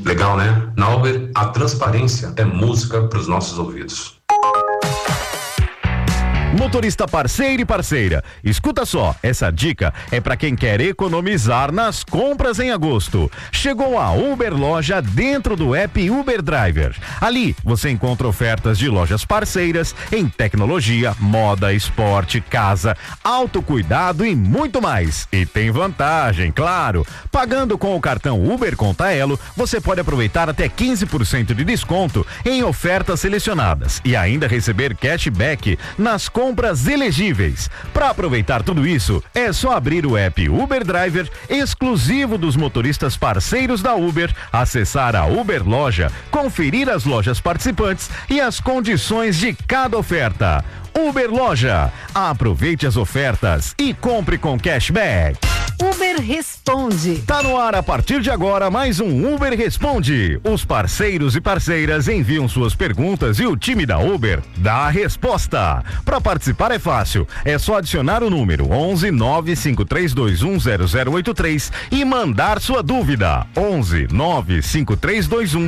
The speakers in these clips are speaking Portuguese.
Legal, né? Na Uber, a transparência é música para os nossos ouvidos. Motorista parceiro e parceira, escuta só, essa dica é para quem quer economizar nas compras em agosto. Chegou a Uber Loja dentro do app Uber Driver. Ali você encontra ofertas de lojas parceiras em tecnologia, moda, esporte, casa, autocuidado e muito mais. E tem vantagem, claro. Pagando com o cartão Uber Conta Elo, você pode aproveitar até 15% de desconto em ofertas selecionadas e ainda receber cashback nas compras elegíveis. Para aproveitar tudo isso, é só abrir o app Uber Driver, exclusivo dos motoristas parceiros da Uber, acessar a Uber Loja, conferir as lojas participantes e as condições de cada oferta. Uber Loja, aproveite as ofertas e compre com cashback. Uber Responde. Tá no ar a partir de agora mais um Uber Responde. Os parceiros e parceiras enviam suas perguntas e o time da Uber dá a resposta. Para participar é fácil, é só adicionar o número 11 95321 0083 e mandar sua dúvida. 11 95321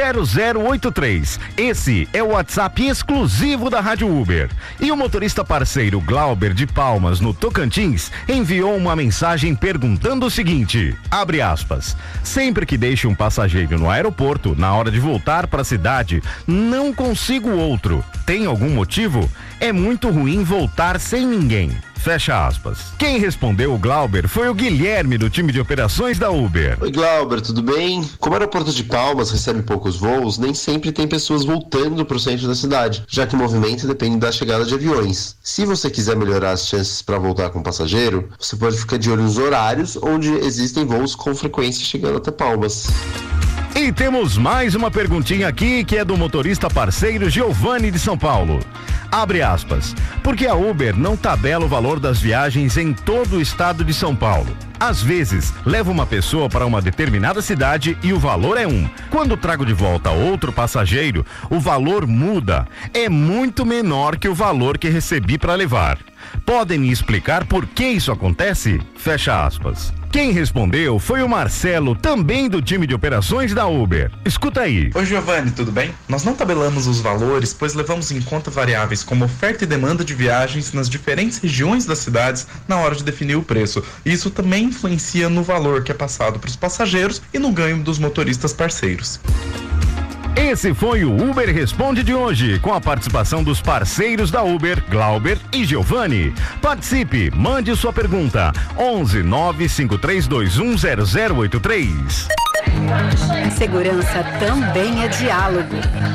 0083. Esse é o WhatsApp exclusivo da Rádio Uber. E o motorista parceiro Glauber de Palmas, no Tocantins, enviou uma mensagem perguntando o seguinte, abre aspas, sempre que deixo um passageiro no aeroporto, na hora de voltar para a cidade, não consigo outro. Tem algum motivo? É muito ruim voltar sem ninguém. Fecha aspas. Quem respondeu o Glauber foi o Guilherme, do time de operações da Uber. Oi, Glauber, tudo bem? Como o aeroporto de Palmas recebe poucos voos, nem sempre tem pessoas voltando para o centro da cidade, já que o movimento depende da chegada de aviões. Se você quiser melhorar as chances para voltar com o passageiro, você pode ficar de olho nos horários onde existem voos com frequência chegando até Palmas. E temos mais uma perguntinha aqui que é do motorista parceiro Giovanni de São Paulo. Abre aspas. Porque a Uber não tabela o valor das viagens em todo o estado de São Paulo. Às vezes, levo uma pessoa para uma determinada cidade e o valor é um. Quando trago de volta outro passageiro, o valor muda. É muito menor que o valor que recebi para levar. Podem me explicar por que isso acontece? Fecha aspas. Quem respondeu foi o Marcelo, também do time de operações da Uber. Escuta aí. Oi, Giovanni, tudo bem? Nós não tabelamos os valores, pois levamos em conta variáveis como oferta e demanda de viagens nas diferentes regiões das cidades na hora de definir o preço. E isso também influencia no valor que é passado para os passageiros e no ganho dos motoristas parceiros. Esse foi o Uber Responde de hoje, com a participação dos parceiros da Uber, Glauber e Giovanni. Participe, mande sua pergunta. 11 95321 0083. Segurança também é diálogo.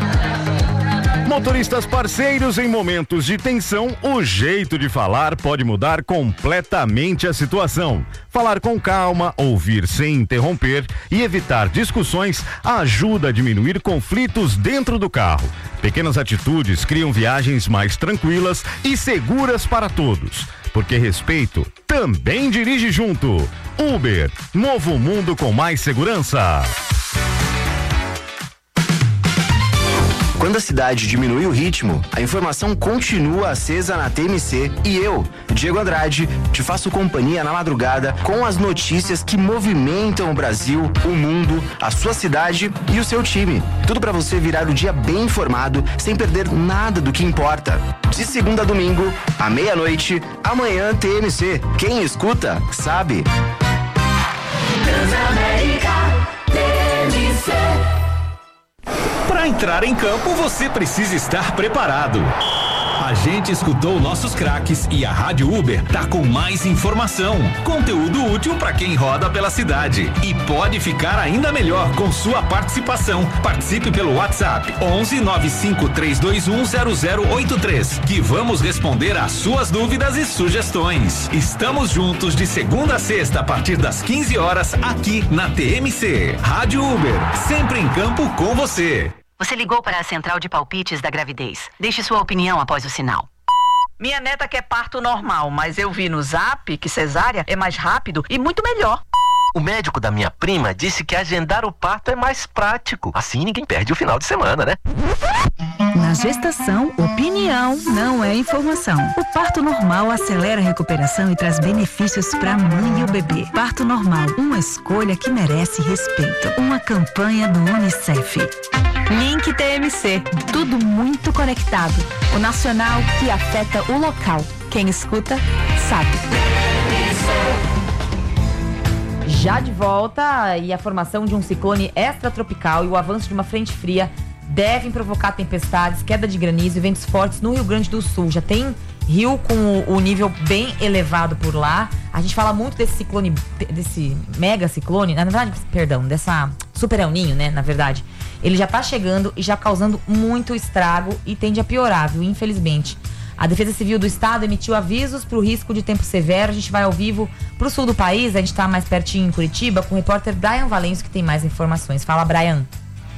Motoristas parceiros, em momentos de tensão, o jeito de falar pode mudar completamente a situação. Falar com calma, ouvir sem interromper e evitar discussões ajuda a diminuir conflitos dentro do carro. Pequenas atitudes criam viagens mais tranquilas e seguras para todos. Porque respeito também dirige junto. Uber, novo mundo com mais segurança. Quando a cidade diminui o ritmo, a informação continua acesa na TMC e eu, Diego Andrade, te faço companhia na madrugada com as notícias que movimentam o Brasil, o mundo, a sua cidade e o seu time. Tudo para você virar o dia bem informado, sem perder nada do que importa. De segunda a domingo, à meia-noite, amanhã TMC. Quem escuta, sabe. Transamérica, TMC. Para entrar em campo, você precisa estar preparado. A gente escutou nossos craques e a Rádio Uber tá com mais informação, conteúdo útil para quem roda pela cidade e pode ficar ainda melhor com sua participação. Participe pelo WhatsApp 11 95321 0083 que vamos responder às suas dúvidas e sugestões. Estamos juntos de segunda a sexta a partir das 15 horas aqui na TMC. Rádio Uber, sempre em campo com você. Você ligou para a central de palpites da gravidez. Deixe sua opinião após o sinal. Minha neta quer parto normal, mas eu vi no Zap que cesárea é mais rápido e muito melhor. O médico da minha prima disse que agendar o parto é mais prático. Assim ninguém perde o final de semana, né? Na gestação, opinião não é informação. O parto normal acelera a recuperação e traz benefícios para a mãe e o bebê. Parto normal, uma escolha que merece respeito. Uma campanha do UNICEF. Link TMC, tudo muito conectado. O nacional que afeta o local. Quem escuta, sabe. Já de volta, e a formação de um ciclone extratropical e o avanço de uma frente fria devem provocar tempestades, queda de granizo e ventos fortes no Rio Grande do Sul. Já tem rio com o nível bem elevado por lá. A gente fala muito desse ciclone, desse mega ciclone, na verdade, perdão, dessa super El Ninho, né, na verdade. Ele já tá chegando e já causando muito estrago e tende a piorar, viu, infelizmente. A Defesa Civil do Estado emitiu avisos para o risco de tempo severo. A gente vai ao vivo para o sul do país, a gente está mais pertinho em Curitiba, com o repórter Brian Valenço, que tem mais informações. Fala, Brian.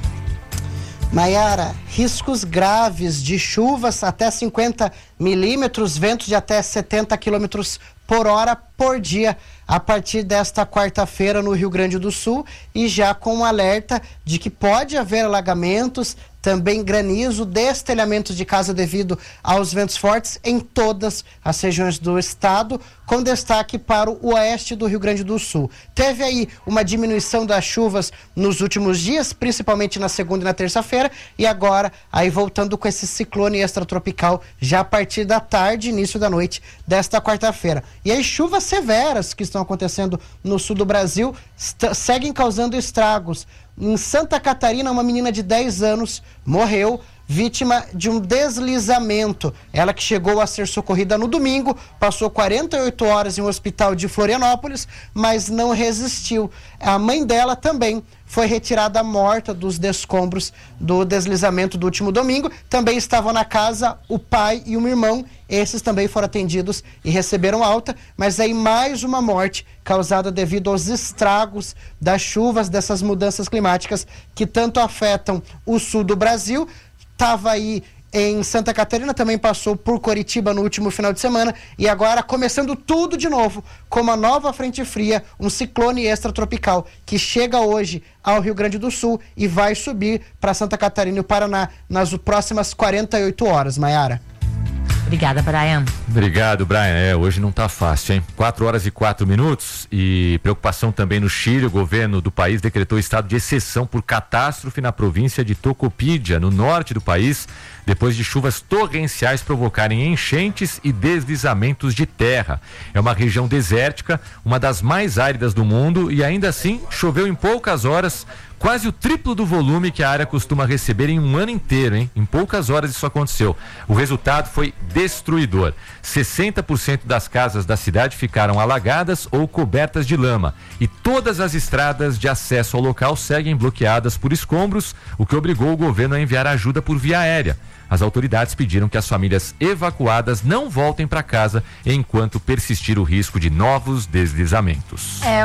Maiara, riscos graves de chuvas até 50 milímetros, ventos de até 70 quilômetros por hora por dia a partir desta quarta-feira no Rio Grande do Sul, e já com um alerta de que pode haver alagamentos, também granizo, destelhamentos de casa devido aos ventos fortes em todas as regiões do estado, com destaque para o oeste do Rio Grande do Sul. Teve aí uma diminuição das chuvas nos últimos dias, principalmente na segunda e na terça-feira, e agora aí voltando com esse ciclone extratropical já a partir da tarde, início da noite desta quarta-feira. E aí chuvas severas que estão acontecendo no sul do Brasil seguem causando estragos. Em Santa Catarina, uma menina de 10 anos morreu vítima de um deslizamento. Ela que chegou a ser socorrida no domingo, passou 48 horas em um hospital de Florianópolis, mas não resistiu. A mãe dela também foi retirada morta dos escombros do deslizamento do último domingo. Também estavam na casa o pai e um irmão. Esses também foram atendidos e receberam alta, mas aí mais uma morte causada devido aos estragos das chuvas, dessas mudanças climáticas que tanto afetam o sul do Brasil. Estava aí em Santa Catarina, também passou por Curitiba no último final de semana, e agora começando tudo de novo com uma nova frente fria, um ciclone extratropical que chega hoje ao Rio Grande do Sul e vai subir para Santa Catarina e o Paraná nas próximas 48 horas, Maiara. Obrigada, Brian. Obrigado, Brian. Hoje não tá fácil, hein? 4 horas e 4 minutos e preocupação também no Chile. O governo do país decretou estado de exceção por catástrofe na província de Tocopilla, no norte do país, depois de chuvas torrenciais provocarem enchentes e deslizamentos de terra. É uma região desértica, uma das mais áridas do mundo, e ainda assim choveu em poucas horas, quase o triplo do volume que a área costuma receber em um ano inteiro, hein? Em poucas horas isso aconteceu. O resultado foi destruidor. 60% das casas da cidade ficaram alagadas ou cobertas de lama. E todas as estradas de acesso ao local seguem bloqueadas por escombros, o que obrigou o governo a enviar ajuda por via aérea. As autoridades pediram que as famílias evacuadas não voltem para casa enquanto persistir o risco de novos deslizamentos. É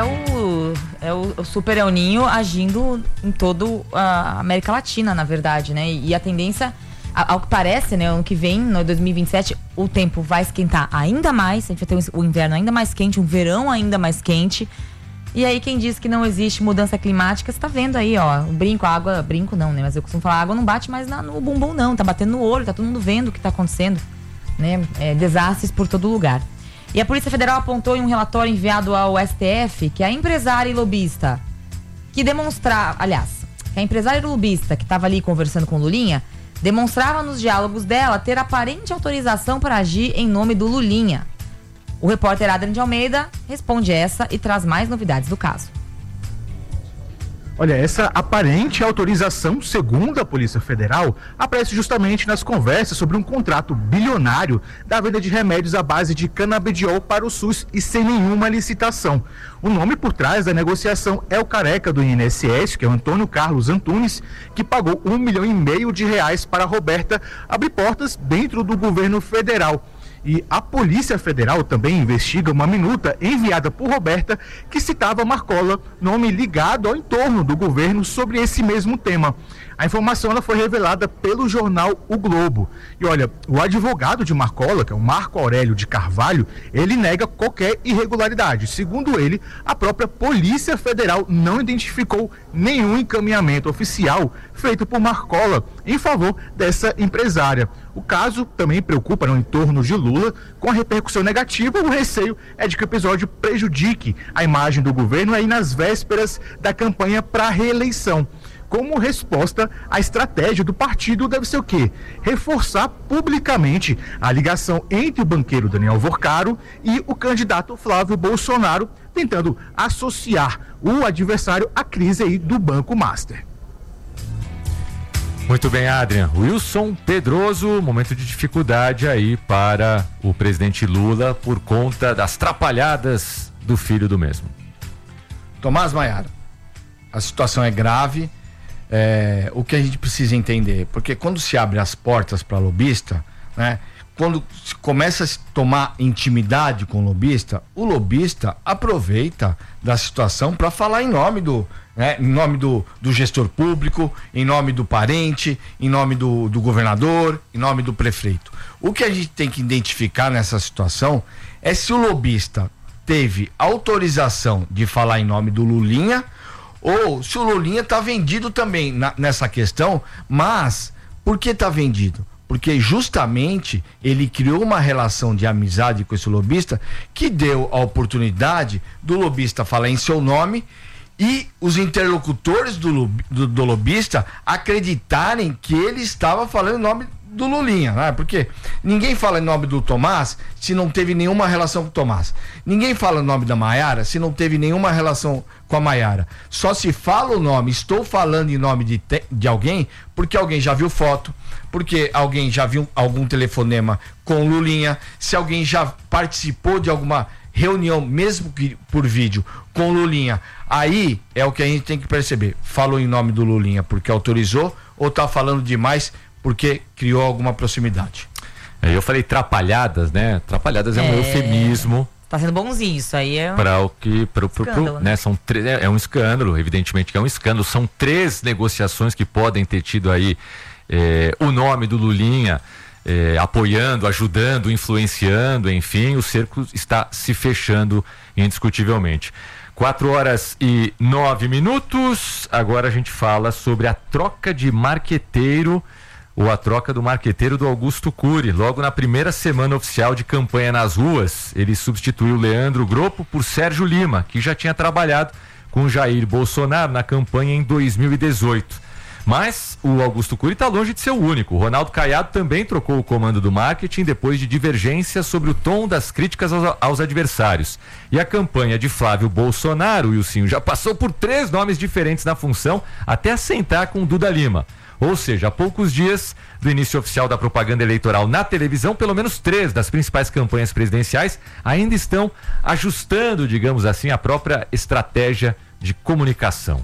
o Super El Ninho agindo em toda a América Latina, na verdade, né? E a tendência, ao que parece, né? Ano que vem, no 2027, o tempo vai esquentar ainda mais. A gente vai ter o inverno ainda mais quente, um verão ainda mais quente. E aí quem diz que não existe mudança climática, você tá vendo aí, ó, o brinco, a água, brinco não, né? Mas eu costumo falar, a água não bate mais no bumbum não, tá batendo no olho, tá todo mundo vendo o que tá acontecendo, né? Desastres por todo lugar. E a Polícia Federal apontou em um relatório enviado ao STF que a empresária e lobista que a empresária e lobista que tava ali conversando com o Lulinha, demonstrava nos diálogos dela ter aparente autorização para agir em nome do Lulinha. O repórter Adrian de Almeida responde essa e traz mais novidades do caso. Olha, essa aparente autorização, segundo a Polícia Federal, aparece justamente nas conversas sobre um contrato bilionário da venda de remédios à base de canabidiol para o SUS e sem nenhuma licitação. O nome por trás da negociação é o careca do INSS, que é o Antônio Carlos Antunes, que pagou R$1,5 milhão para a Roberta abrir portas dentro do governo federal. E a Polícia Federal também investiga uma minuta enviada por Roberta que citava Marcola, nome ligado ao entorno do governo sobre esse mesmo tema. A informação ela foi revelada pelo jornal O Globo. E olha, o advogado de Marcola, que é o Marco Aurélio de Carvalho, ele nega qualquer irregularidade. Segundo ele, a própria Polícia Federal não identificou nenhum encaminhamento oficial feito por Marcola em favor dessa empresária. O caso também preocupa no entorno de Lula, com a repercussão negativa. O receio é de que o episódio prejudique a imagem do governo aí nas vésperas da campanha para a reeleição. Como resposta, a estratégia do partido deve ser o quê? Reforçar publicamente a ligação entre o banqueiro Daniel Vorcaro e o candidato Flávio Bolsonaro, tentando associar o adversário à crise aí do Banco Master. Muito bem, Adrian. Wilson Pedroso, momento de dificuldade aí para o presidente Lula por conta das trapalhadas do filho do mesmo. Tomás Maiara, a situação é grave. O que a gente precisa entender, porque quando se abre as portas para lobista, né, quando se começa a se tomar intimidade com o lobista aproveita da situação para falar em nome do gestor público, em nome do parente, em nome do governador, em nome do prefeito. O que a gente tem que identificar nessa situação é se o lobista teve autorização de falar em nome do Lulinha, ou se o Lulinha está vendido também nessa questão. Mas por que está vendido? Porque justamente ele criou uma relação de amizade com esse lobista que deu a oportunidade do lobista falar em seu nome e os interlocutores do lobista acreditarem que ele estava falando em nome do Lulinha, né? Porque ninguém fala em nome do Tomás se não teve nenhuma relação com o Tomás. Ninguém fala em nome da Maiara se não teve nenhuma relação com a Maiara. Só se fala o nome, estou falando em nome de alguém, porque alguém já viu foto, porque alguém já viu algum telefonema com o Lulinha, se alguém já participou de alguma reunião, mesmo que por vídeo, com o Lulinha. Aí é o que a gente tem que perceber. Falou em nome do Lulinha porque autorizou ou tá falando demais porque criou alguma proximidade? Eu falei trapalhadas, né? Trapalhadas é um eufemismo. Tá sendo bonzinho isso aí. Para o que né? São é um escândalo, evidentemente que é um escândalo. São 3 negociações que podem ter tido aí o nome do Lulinha apoiando, ajudando, influenciando, enfim, o cerco está se fechando indiscutivelmente. 4h09. Agora a gente fala sobre a troca de marqueteiro, ou a troca do marqueteiro do Augusto Cury. Logo na primeira semana oficial de campanha nas ruas, ele substituiu Leandro Groppo por Sérgio Lima, que já tinha trabalhado com Jair Bolsonaro na campanha em 2018. Mas o Augusto Cury está longe de ser o único. O Ronaldo Caiado também trocou o comando do marketing depois de divergências sobre o tom das críticas aos adversários. E a campanha de Flávio Bolsonaro, Wilson, já passou por 3 nomes diferentes na função, até assentar com Duda Lima. Ou seja, há poucos dias do início oficial da propaganda eleitoral na televisão, pelo menos 3 das principais campanhas presidenciais ainda estão ajustando, digamos assim, a própria estratégia de comunicação.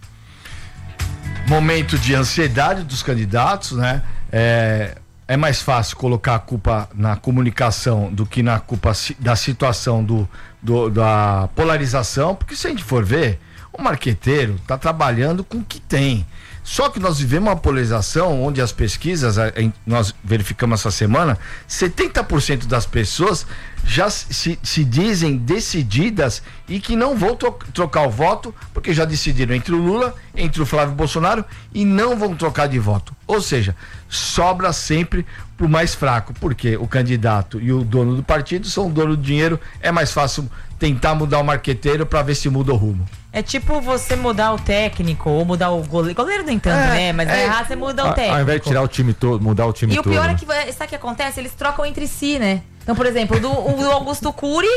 Momento de ansiedade dos candidatos, né? É mais fácil colocar a culpa na comunicação do que na culpa da situação da polarização, porque se a gente for ver, o marqueteiro está trabalhando com o que tem. Só que nós vivemos uma polarização onde as pesquisas, nós verificamos essa semana, 70% das pessoas já se dizem decididas e que não vão trocar o voto, porque já decidiram entre o Lula, entre o Flávio Bolsonaro e não vão trocar de voto. Ou seja, sobra sempre pro mais fraco, porque o candidato e o dono do partido são o dono do dinheiro, é mais fácil tentar mudar o marqueteiro para ver se muda o rumo. É tipo você mudar o técnico ou mudar o goleiro. Goleiro nem tanto, né? Mas é errado você mudar o técnico. Ao invés de tirar o time todo, mudar o time todo. E o pior é que, sabe o que acontece? Eles trocam entre si, né? Então, por exemplo, o Augusto Cury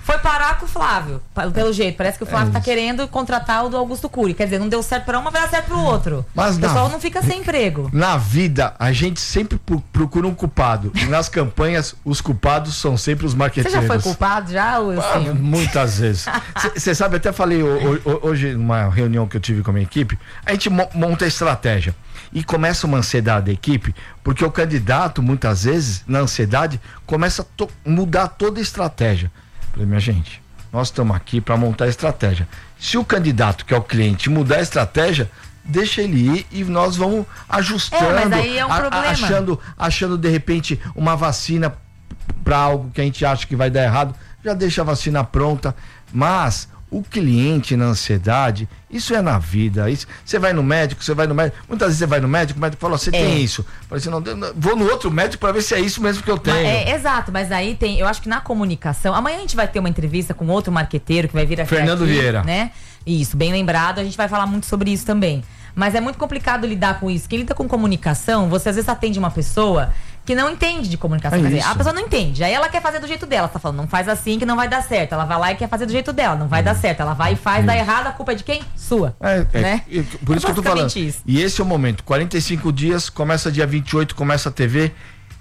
Foi parar com o Flávio, pelo jeito. Parece que o Flávio tá querendo contratar o do Augusto Cury. Quer dizer, não deu certo pra uma, vai dar certo pro outro. Mas o pessoal não fica sem emprego. Na vida, a gente sempre procura um culpado. E nas campanhas, os culpados são sempre os marqueteiros. Você já foi culpado, já, Wilson? Muitas vezes. Você sabe, até falei hoje, numa reunião que eu tive com a minha equipe, a gente monta a estratégia. E começa uma ansiedade da equipe, porque o candidato, muitas vezes, na ansiedade, começa a mudar toda a estratégia. Falei, minha gente, nós estamos aqui para montar a estratégia. Se o candidato, que é o cliente, mudar a estratégia, deixa ele ir e nós vamos ajustando, mas aí é um problema. achando de repente uma vacina para algo que a gente acha que vai dar errado, já deixa a vacina pronta, mas o cliente na ansiedade, isso é na vida. Você vai no médico, muitas vezes você vai no médico, o médico fala, você tem isso. Fala assim, não, vou no outro médico para ver se é isso mesmo que eu tenho. Exato, mas aí tem, eu acho que na comunicação, amanhã a gente vai ter uma entrevista com outro marqueteiro que vai vir aqui. Fernando Vieira. Né? Isso, bem lembrado, a gente vai falar muito sobre isso também. Mas é muito complicado lidar com isso. Quem lida com comunicação, você às vezes atende uma pessoa que não entende de comunicação. Quer dizer, a pessoa não entende. Aí ela quer fazer do jeito dela. Você tá falando, não faz assim que não vai dar certo. Ela vai lá e quer fazer do jeito dela. Não vai dar certo. Ela vai e faz, dá errado. A culpa é de quem? Sua. Né? Por isso que eu tô falando. Isso. E esse é o momento. 45 dias, começa dia 28, começa a TV.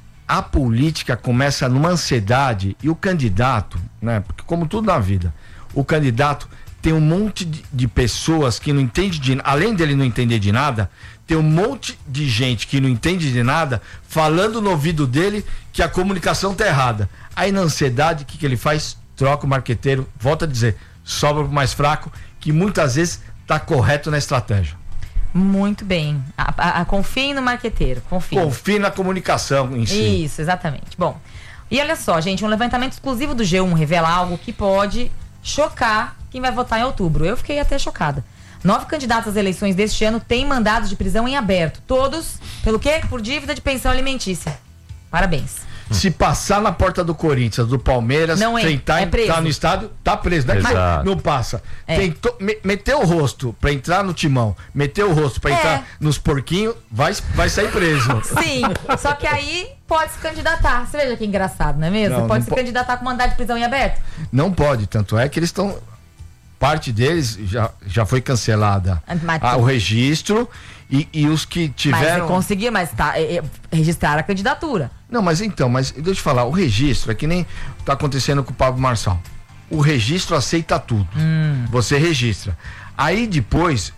A política começa numa ansiedade. E o candidato, né? Porque como tudo na vida, o candidato tem um monte de pessoas que não entendem além dele não entender de nada, tem um monte de gente que não entende de nada falando no ouvido dele que a comunicação tá errada. Aí na ansiedade, o que ele faz? Troca o marqueteiro, volta a dizer, sobra pro mais fraco, que muitas vezes tá correto na estratégia. Muito bem. Confie no marqueteiro, confie na comunicação em si. Isso, exatamente. Bom, e olha só, gente, um levantamento exclusivo do G1 revela algo que pode chocar quem vai votar em outubro. Eu fiquei até chocada. 9 candidatos às eleições deste ano têm mandados de prisão em aberto. Todos, pelo quê? Por dívida de pensão alimentícia. Parabéns. Se passar na porta do Corinthians, do Palmeiras, não tentar entrar no estádio, tá preso, né? Não passa. Meteu o rosto pra entrar no timão, meteu o rosto pra entrar nos porquinhos, vai sair preso. Sim, só que aí pode se candidatar. Você veja que engraçado, não é mesmo? Pode se candidatar com mandado de prisão em aberto? Não pode, tanto é que eles estão... Parte deles já foi cancelada o registro e os que tiveram... Mas conseguir, registrar a candidatura. Não, mas deixa eu te falar, o registro é que nem tá acontecendo com o Pablo Marçal. O registro aceita tudo. Você registra. Aí depois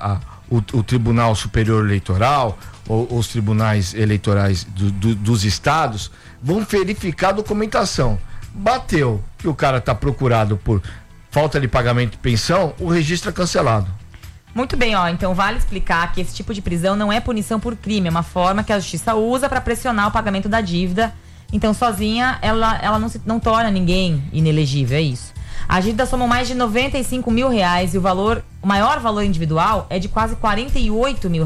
o Tribunal Superior Eleitoral, os tribunais eleitorais dos estados vão verificar a documentação. Bateu que o cara tá procurado por falta de pagamento de pensão, o registro é cancelado. Muito bem, então vale explicar que esse tipo de prisão não é punição por crime, é uma forma que a justiça usa para pressionar o pagamento da dívida. Então, sozinha, ela não torna ninguém inelegível, é isso. As dívidas somam mais de R$95 mil e o maior valor individual é de quase R$48 mil.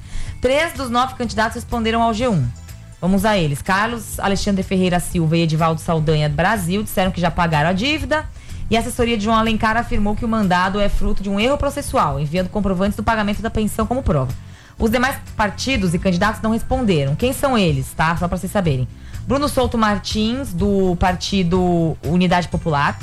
3 dos 9 candidatos responderam ao G1. Vamos a eles. Carlos Alexandre Ferreira Silva e Edivaldo Saldanha Brasil disseram que já pagaram a dívida. E a assessoria de João Alencar afirmou que o mandado é fruto de um erro processual, enviando comprovantes do pagamento da pensão como prova. Os demais partidos e candidatos não responderam. Quem são eles, tá? Só para vocês saberem. Bruno Souto Martins, do partido Unidade Popular,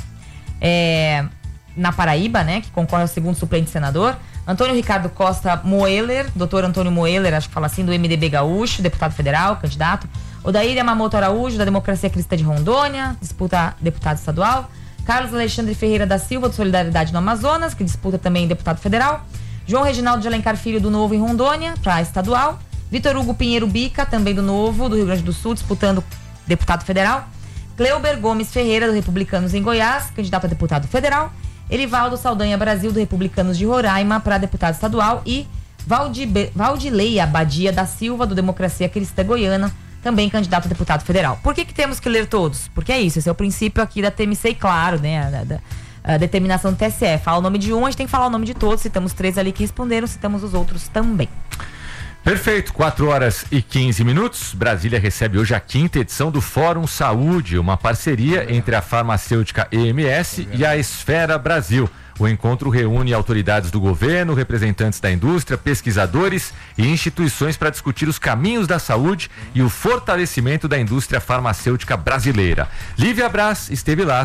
na Paraíba, né? Que concorre ao segundo suplente senador. Antônio Ricardo Costa Moeller, doutor Antônio Moeller, acho que fala assim, do MDB Gaúcho, deputado federal, candidato. Odair Yamamoto Araújo, da Democracia Cristã de Rondônia, disputa deputado estadual. Carlos Alexandre Ferreira da Silva, do Solidariedade no Amazonas, que disputa também deputado federal. João Reginaldo de Alencar Filho, do Novo em Rondônia, para estadual. Vitor Hugo Pinheiro Bica, também do Novo, do Rio Grande do Sul, disputando deputado federal. Cleuber Gomes Ferreira, do Republicanos em Goiás, candidato a deputado federal. Elivaldo Saldanha Brasil, do Republicanos de Roraima, para deputado estadual. E Valdileia Badia da Silva, do Democracia Cristã Goiana, também candidato a deputado federal. Por que temos que ler todos? Porque é isso, esse é o princípio aqui da TMC, claro, né? A determinação do TSE. Fala o nome de um, a gente tem que falar o nome de todos. Citamos 3 ali que responderam, citamos os outros também. Perfeito, 4h15. Brasília recebe hoje a 5ª edição do Fórum Saúde, uma parceria entre a farmacêutica EMS e a Esfera Brasil. O encontro reúne autoridades do governo, representantes da indústria, pesquisadores e instituições para discutir os caminhos da saúde e o fortalecimento da indústria farmacêutica brasileira. Lívia Braz esteve lá,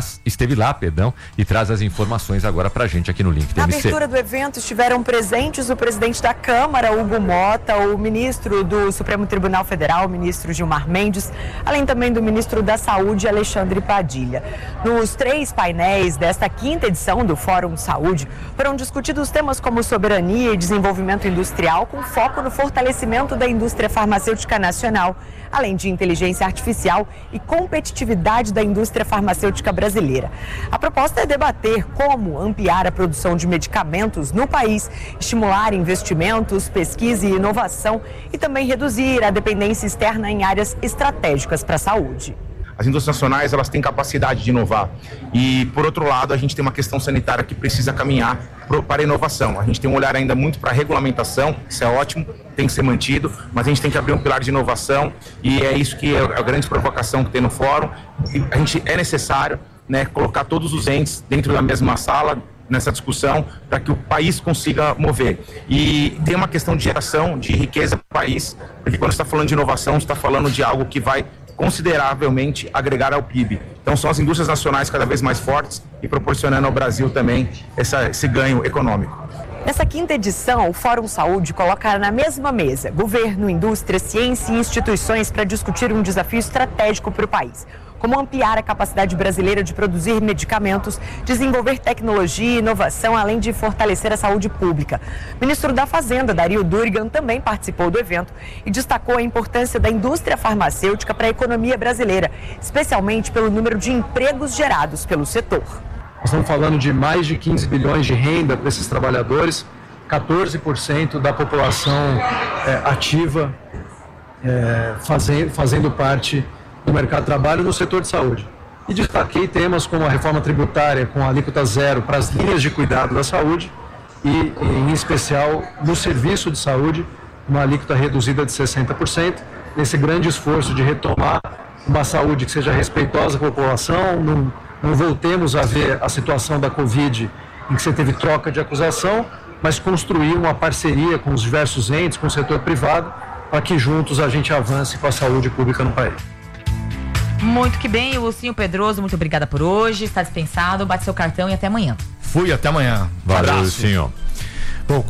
e traz as informações agora pra gente aqui no Link Na TMC. abertura do evento estiveram presentes o presidente da Câmara, Hugo Mota, o ministro do Supremo Tribunal Federal, o ministro Gilmar Mendes, além também do ministro da Saúde, Alexandre Padilha. Nos 3 painéis desta 5ª edição do Fórum Saúde, foram discutidos temas como soberania e desenvolvimento industrial, com foco no fortalecimento da indústria farmacêutica nacional, além de inteligência artificial e competitividade da indústria farmacêutica brasileira. A proposta é debater como ampliar a produção de medicamentos no país, estimular investimentos, pesquisa e inovação e também reduzir a dependência externa em áreas estratégicas para a saúde. As indústrias nacionais, elas têm capacidade de inovar e, por outro lado, a gente tem uma questão sanitária que precisa caminhar para a inovação. A gente tem um olhar ainda muito para a regulamentação, isso é ótimo, tem que ser mantido, mas a gente tem que abrir um pilar de inovação e é isso que é a grande provocação que tem no fórum. E a gente é necessário, né, colocar todos os entes dentro da mesma sala nessa discussão para que o país consiga mover. E tem uma questão de geração de riqueza para o país, porque quando você está falando de inovação, você está falando de algo que vai consideravelmente agregar ao PIB. Então são as indústrias nacionais cada vez mais fortes e proporcionando ao Brasil também esse ganho econômico. Nessa 5ª edição, o Fórum Saúde coloca na mesma mesa governo, indústria, ciência e instituições para discutir um desafio estratégico para o país. Como ampliar a capacidade brasileira de produzir medicamentos, desenvolver tecnologia e inovação, além de fortalecer a saúde pública. O ministro da Fazenda, Dario Durigan, também participou do evento e destacou a importância da indústria farmacêutica para a economia brasileira, especialmente pelo número de empregos gerados pelo setor. Nós estamos falando de mais de 15 bilhões de renda para esses trabalhadores, 14% da população ativa fazendo parte do mercado de trabalho no setor de saúde. E destaquei temas como a reforma tributária com a alíquota zero para as linhas de cuidado da saúde e, em especial, no serviço de saúde, uma alíquota reduzida de 60%, nesse grande esforço de retomar uma saúde que seja respeitosa com a população, não voltemos a ver a situação da Covid em que você teve troca de acusação, mas construir uma parceria com os diversos entes, com o setor privado, para que juntos a gente avance com a saúde pública no país. Muito que bem, o Lucinho Pedroso, muito obrigada por hoje, está dispensado, bate seu cartão e até amanhã. Fui, até amanhã. Valeu, Lucinho. Bom,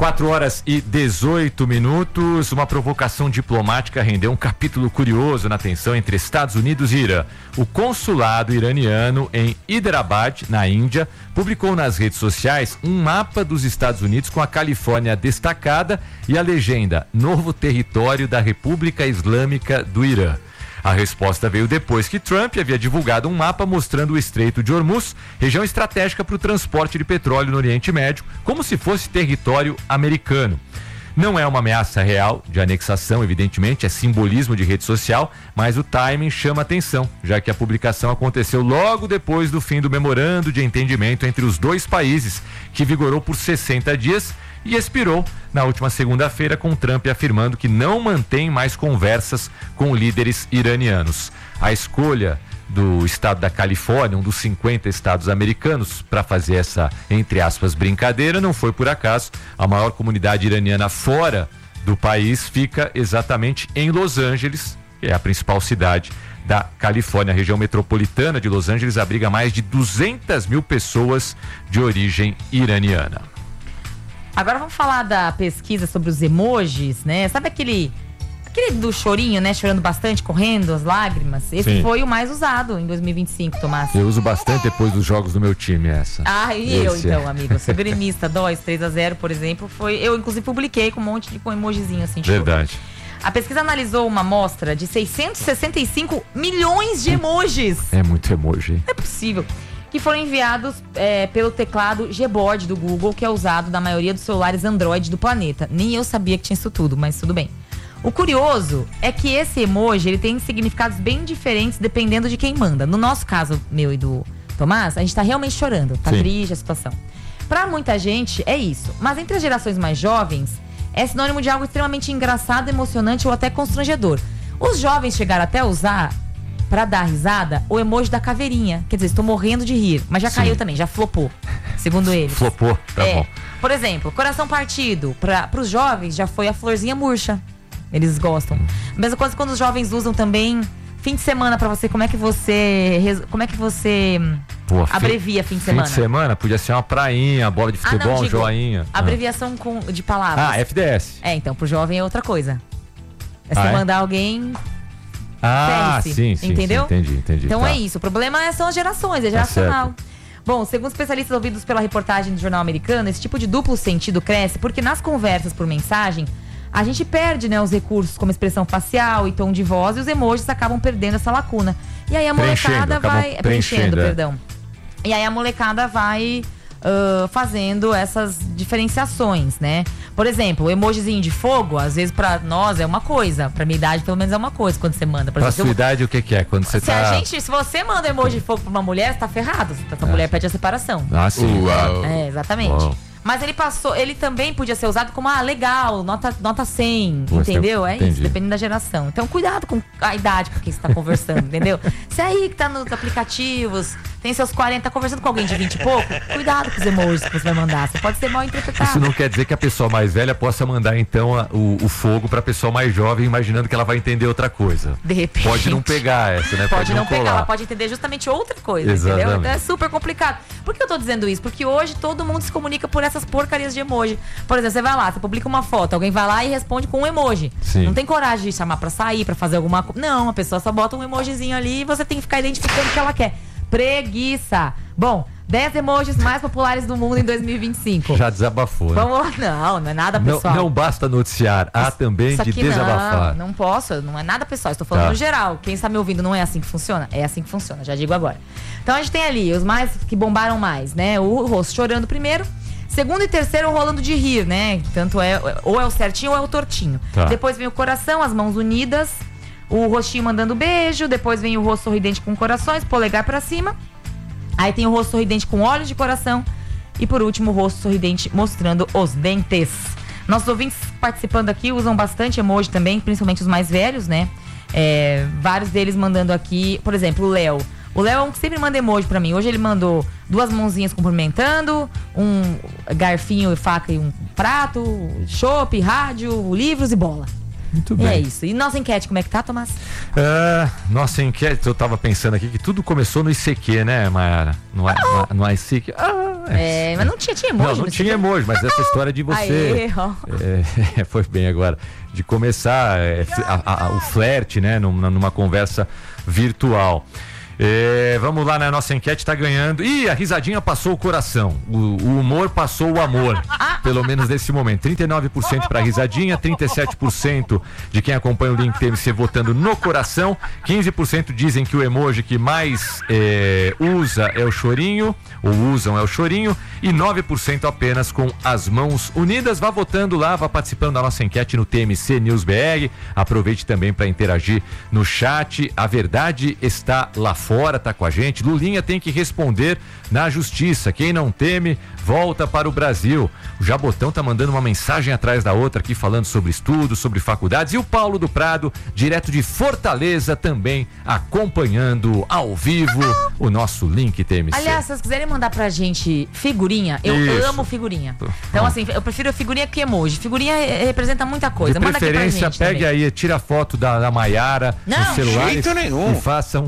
4h18, uma provocação diplomática rendeu um capítulo curioso na tensão entre Estados Unidos e Irã. O consulado iraniano em Hyderabad, na Índia, publicou nas redes sociais um mapa dos Estados Unidos com a Califórnia destacada e a legenda Novo Território da República Islâmica do Irã. A resposta veio depois que Trump havia divulgado um mapa mostrando o Estreito de Hormuz, região estratégica para o transporte de petróleo no Oriente Médio, como se fosse território americano. Não é uma ameaça real de anexação, evidentemente, é simbolismo de rede social, mas o timing chama atenção, já que a publicação aconteceu logo depois do fim do memorando de entendimento entre os dois países, que vigorou por 60 dias e expirou na última segunda-feira, com Trump afirmando que não mantém mais conversas com líderes iranianos. A escolha do estado da Califórnia, um dos 50 estados americanos, para fazer essa, entre aspas, brincadeira, não foi por acaso. A maior comunidade iraniana fora do país fica exatamente em Los Angeles, que é a principal cidade da Califórnia. A região metropolitana de Los Angeles abriga mais de 200 mil pessoas de origem iraniana. Agora vamos falar da pesquisa sobre os emojis, né? Sabe aquele do chorinho, né? Chorando bastante, correndo, as lágrimas. Esse Sim. foi o mais usado em 2025, Tomás. Eu uso bastante depois dos jogos do meu time, essa. Ah, e eu então, amigo. Sou gremista, 3-0, por exemplo, foi... Eu, inclusive, publiquei com um monte de emojizinho assim. Verdade. Choro. A pesquisa analisou uma amostra de 665 milhões de emojis. É muito emoji. Não é possível. Que foram enviados pelo teclado Gboard do Google, que é usado na maioria dos celulares Android do planeta. Nem eu sabia que tinha isso tudo, mas tudo bem. O curioso é que esse emoji ele tem significados bem diferentes dependendo de quem manda. No nosso caso, meu e do Tomás, a gente tá realmente chorando, tá Sim. triste a situação. Pra muita gente é isso, mas entre as gerações mais jovens é sinônimo de algo extremamente engraçado, emocionante ou até constrangedor. Os jovens chegaram até a usar, pra dar risada, o emoji da caveirinha. Quer dizer, estou morrendo de rir, mas já Sim. caiu também, já flopou. segundo eles. Flopou, tá bom. Por exemplo, coração partido, para os jovens já foi a florzinha murcha. Eles gostam. Mesma coisa quando os jovens usam também fim de semana para você, como é que você abrevia fim de semana? Fim de semana podia ser uma prainha, bola de futebol, um joinha. Abreviação de palavras. FDS. Então pro jovem é outra coisa. É você mandar alguém... sim, entendeu? Entendi. Então é isso. O problema são as gerações, é geracional. Bom, segundo especialistas ouvidos pela reportagem do jornal americano, esse tipo de duplo sentido cresce porque nas conversas por mensagem a gente perde, né, os recursos como expressão facial e tom de voz, e os emojis acabam perdendo essa lacuna. E aí a molecada vai... Preenchendo, perdão. E aí a molecada vai fazendo essas diferenciações, né? Por exemplo, o emojizinho de fogo, às vezes pra nós é uma coisa, pra minha idade pelo menos é uma coisa quando você manda. Pra sua idade o que é? Quando você se você manda um emoji de fogo pra uma mulher, você tá ferrado. Essa mulher pede a separação. Sim. Exatamente. Uau. Mas ele também podia ser usado como, legal, nota 100, entendeu? Isso, dependendo da geração. Então, cuidado com a idade com quem você tá conversando, entendeu? Se aí que tá nos aplicativos, tem seus 40, tá conversando com alguém de 20 e pouco, cuidado com os emojis que você vai mandar, você pode ser mal interpretado. Isso não quer dizer que a pessoa mais velha possa mandar, então, o fogo pra pessoa mais jovem, imaginando que ela vai entender outra coisa. De repente. Pode não pegar essa, né? Pode não colar. pegar, ela pode entender justamente outra coisa, exatamente. Entendeu? Então é super complicado. Por que eu tô dizendo isso? Porque hoje todo mundo se comunica por essas porcarias de emoji. Por exemplo, você vai lá, você publica uma foto, alguém vai lá e responde com um emoji. Sim. Não tem coragem de chamar pra sair, pra fazer alguma coisa. Não, a pessoa só bota um emojizinho ali e você tem que ficar identificando o que ela quer. Preguiça. Bom, 10 emojis mais populares do mundo em 2025. Já desabafou, né? Vamos lá. Não é nada pessoal. Não basta noticiar, há também de desabafar. Não posso, não é nada pessoal. Estou falando no geral. Quem está me ouvindo, não é assim que funciona? É assim que funciona, já digo agora. Então a gente tem ali os mais que bombaram mais, né? O rosto chorando primeiro. Segundo e terceiro, rolando de rir, né? Tanto ou é o certinho ou é o tortinho. Tá. Depois vem o coração, as mãos unidas, o rostinho mandando beijo. Depois vem o rosto sorridente com corações, polegar pra cima. Aí tem o rosto sorridente com olhos de coração. E por último, o rosto sorridente mostrando os dentes. Nossos ouvintes participando aqui usam bastante emoji também, principalmente os mais velhos, né? Vários deles mandando aqui, por exemplo, o Léo. O Léo é um que sempre manda emoji pra mim. Hoje ele mandou 2 mãozinhas cumprimentando, um garfinho e faca e um prato, chopp, rádio, livros e bola. Muito bem. E é isso. E nossa enquete, como é que tá, Tomás? Nossa enquete, eu tava pensando aqui que tudo começou no ICQ, né, Mayara? No ICQ. Mas não tinha emoji. Não tinha emoji, mas essa história de você... foi bem agora. De começar o flerte, né, numa conversa virtual. Vamos lá, né? Nossa enquete tá ganhando. A risadinha passou o coração. O humor passou o amor. Pelo menos nesse momento. 39% pra risadinha, 37% de quem acompanha o Link TMC votando no coração. 15% dizem que o emoji que mais usa é o chorinho, ou usam é o chorinho, e 9% apenas com as mãos unidas. Vá votando lá, vá participando da nossa enquete no TMC News BR. Aproveite também para interagir no chat. A verdade está lá fora, tá com a gente. Lulinha tem que responder na justiça. Quem não teme, volta para o Brasil. O Jabotão tá mandando uma mensagem atrás da outra aqui, falando sobre estudos, sobre faculdades. E o Paulo do Prado, direto de Fortaleza, também acompanhando ao vivo o nosso Link TMC. Aliás, se vocês quiserem mandar pra gente figurinha, eu amo figurinha. Então, assim, eu prefiro figurinha que emoji. Figurinha representa muita coisa. De preferência, manda aqui pra gente pegue também. aí, tira a foto da Mayara no celular e faça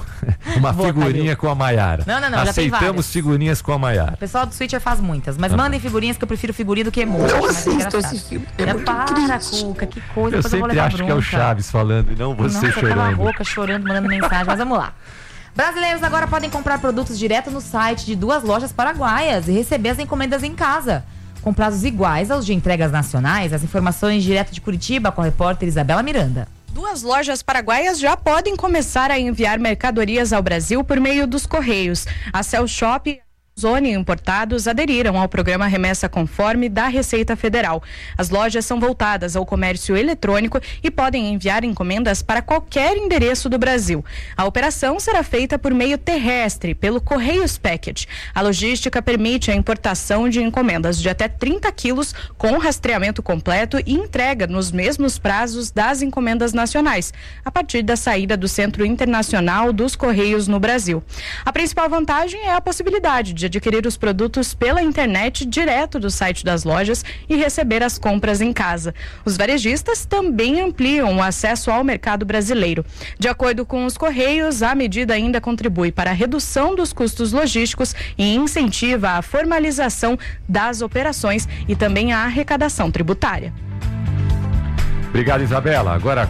uma figurinha com a Mayara. Não, já tem Aceitamos várias. Figurinhas com a Mayara. O pessoal do Switcher faz muitas, mas mandem figurinhas que eu prefiro figurinha do que emoji. Não assisto esse filme, Para, Cuca, que coisa. Eu depois sempre vou levar acho bronca. que é o Chaves falando e não você Nossa, chorando. eu tava rouca, chorando, mandando mensagem, mas vamos lá. Brasileiros agora podem comprar produtos direto no site de 2 lojas paraguaias e receber as encomendas em casa, com prazos iguais aos de entregas nacionais. As informações direto de Curitiba com a repórter Isabela Miranda. 2 lojas paraguaias já podem começar a enviar mercadorias ao Brasil por meio dos Correios. A Cell Shop e Zone Importados aderiram ao programa Remessa Conforme da Receita Federal. As lojas são voltadas ao comércio eletrônico e podem enviar encomendas para qualquer endereço do Brasil. A operação será feita por meio terrestre, pelo Correios Package. A logística permite a importação de encomendas de até 30 quilos com rastreamento completo e entrega nos mesmos prazos das encomendas nacionais, a partir da saída do Centro Internacional dos Correios no Brasil. A principal vantagem é a possibilidade de adquirir os produtos pela internet direto do site das lojas e receber as compras em casa. Os varejistas também ampliam o acesso ao mercado brasileiro. De acordo com os Correios, a medida ainda contribui para a redução dos custos logísticos e incentiva a formalização das operações e também a arrecadação tributária. Obrigado, Isabela. Agora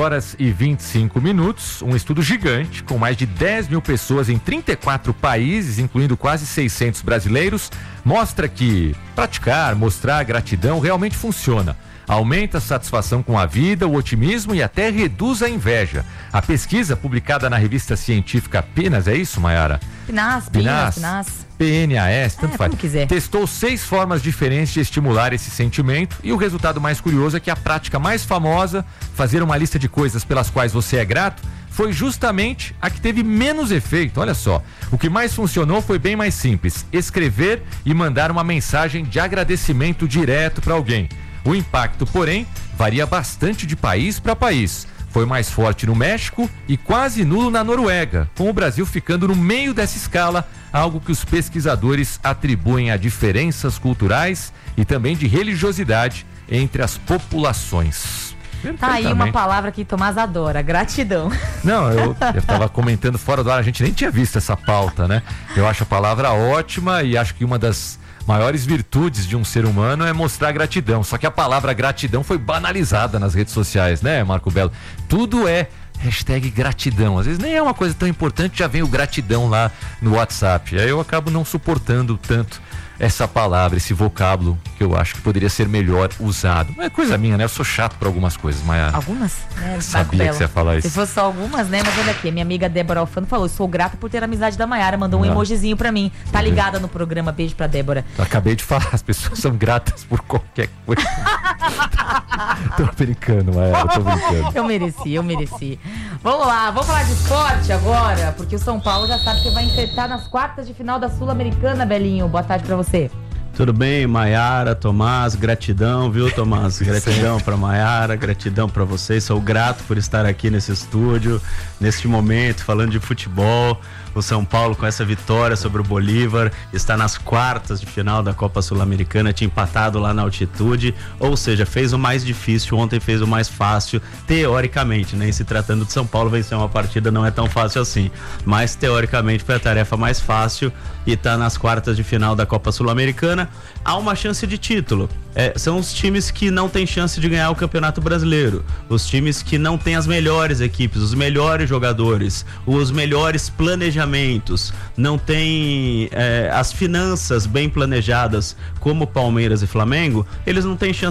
4h25. Um estudo gigante com mais de 10 mil pessoas em 34 países, incluindo quase 600 brasileiros, mostra que mostrar gratidão realmente funciona. Aumenta a satisfação com a vida, o otimismo e até reduz a inveja. A pesquisa, publicada na revista científica PNAS, é isso, Mayara? PNAS. PNAS, tanto faz. Quiser. Testou 6 formas diferentes de estimular esse sentimento e o resultado mais curioso é que a prática mais famosa, fazer uma lista de coisas pelas quais você é grato, foi justamente a que teve menos efeito. Olha só, o que mais funcionou foi bem mais simples: escrever e mandar uma mensagem de agradecimento direto para alguém. O impacto, porém, varia bastante de país para país. Foi mais forte no México e quase nulo na Noruega, com o Brasil ficando no meio dessa escala, algo que os pesquisadores atribuem a diferenças culturais e também de religiosidade entre as populações. Tá aí uma palavra que Tomás adora: gratidão. Não, eu estava comentando fora do ar, a gente nem tinha visto essa pauta, né? Eu acho a palavra ótima e acho que uma das maiores virtudes de um ser humano é mostrar gratidão. Só que a palavra gratidão foi banalizada nas redes sociais, né, Marco Belo? Tudo é #gratidão. Às vezes nem é uma coisa tão importante, já vem o gratidão lá no WhatsApp. Aí eu acabo não suportando tanto essa palavra, esse vocábulo, que eu acho que poderia ser melhor usado. Não é coisa minha, né? Eu sou chato para algumas coisas, mas... Algumas? Sabia que você ia falar isso. Se fosse só algumas, né? Mas olha aqui, minha amiga Débora Alfano falou: sou grata por ter a amizade da Mayara, mandou um emojizinho pra mim. Tá ligada no programa, beijo pra Débora. Eu acabei de falar, as pessoas são gratas por qualquer coisa. Tô brincando, Mayara, tô brincando. Eu mereci. Vamos lá, vamos falar de esporte agora, porque o São Paulo já sabe que vai enfrentar nas quartas de final da Sul-Americana, Belinho. Boa tarde pra você. Tudo bem, Mayara, Tomás, gratidão, viu, Tomás? Gratidão para Mayara, gratidão para vocês. Sou grato por estar aqui nesse estúdio, neste momento, falando de futebol. O São Paulo, com essa vitória sobre o Bolívar, está nas quartas de final da Copa Sul-Americana, tinha empatado lá na altitude, ou seja, fez o mais difícil, ontem fez o mais fácil, teoricamente, né? E se tratando de São Paulo, vencer uma partida não é tão fácil assim, mas teoricamente foi a tarefa mais fácil e está nas quartas de final da Copa Sul-Americana. Há uma chance de título. São os times que não têm chance de ganhar o Campeonato Brasileiro, os times que não têm as melhores equipes, os melhores jogadores, os melhores planejamentos, não têm as finanças bem planejadas como Palmeiras e Flamengo, eles não têm chance